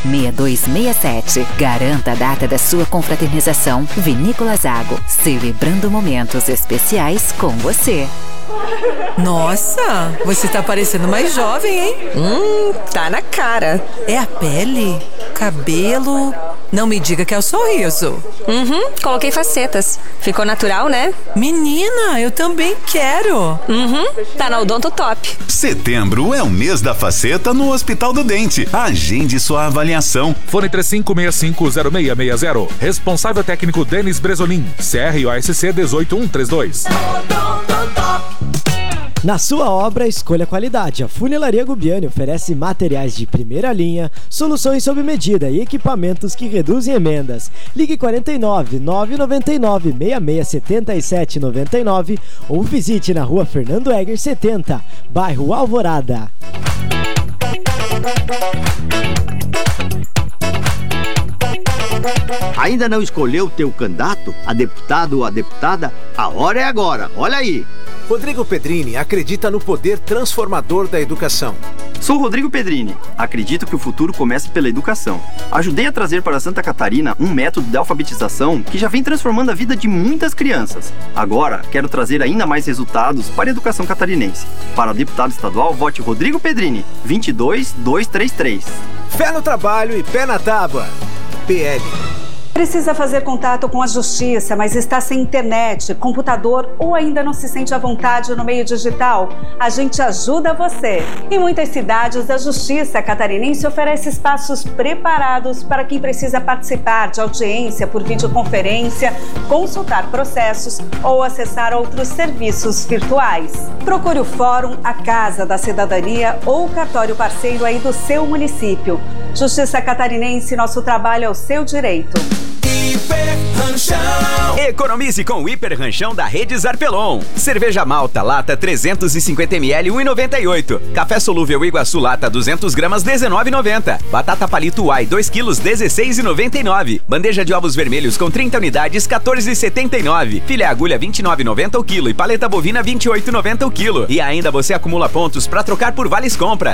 6267. Garanta a data da sua confraternização. Vinícola Zago, celebrando momentos especiais com você. Nossa, você tá parecendo mais jovem, hein? Tá na cara. É a pele? Cabelo? Não me diga que é o sorriso. Coloquei facetas. Ficou natural, né? Menina, eu também quero. Tá na Odonto Top. Setembro é o mês da faceta no Hospital do Dente. Agende sua avaliação. Fone 35650660. Responsável técnico Denis Bresolim. CROSC 18132. Na sua obra, escolha qualidade. A Funilaria Gubiani oferece materiais de primeira linha, soluções sob medida e equipamentos que reduzem emendas. Ligue 49 999 6677 99 ou visite na rua Fernando Egger 70, bairro Alvorada. Ainda não escolheu o teu candidato, a deputado ou a deputada? A hora é agora, olha aí! Rodrigo Pedrini acredita no poder transformador da educação. Sou Rodrigo Pedrini. Acredito que o futuro começa pela educação. Ajudei a trazer para Santa Catarina um método de alfabetização que já vem transformando a vida de muitas crianças. Agora, quero trazer ainda mais resultados para a educação catarinense. Para deputado estadual, vote Rodrigo Pedrini, 22233. Fé no trabalho e pé na tábua. PL. Precisa fazer contato com a justiça, mas está sem internet, computador ou ainda não se sente à vontade no meio digital? A gente ajuda você. Em muitas cidades, a Justiça Catarinense oferece espaços preparados para quem precisa participar de audiência por videoconferência, consultar processos ou acessar outros serviços virtuais. Procure o Fórum, a Casa da Cidadania ou o cartório parceiro aí do seu município. Justiça Catarinense, nosso trabalho é o seu direito. Hiper Ranchão. Economize com o Hiper Ranchão da Rede Zarpelon. Cerveja Malta, lata 350ml, 1,98. Café solúvel Iguaçu, lata 200 gramas, 19,90. Batata palito Uai, 2 quilos, 16,99. Bandeja de ovos vermelhos com 30 unidades, 14,79. Filé agulha, 29,90 o quilo. E paleta bovina, 28,90 o quilo. E ainda você acumula pontos para trocar por vales compras.